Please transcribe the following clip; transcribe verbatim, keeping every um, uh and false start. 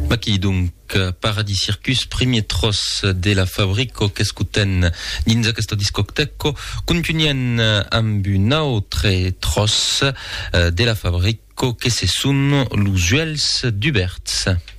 Ma qui donc Paradis Circus, premier tros de la fabrico qu'escuten dins aquesta discoteca, continuent amb un autre tros de la fabrico que se sun l'usuels d'Huberts.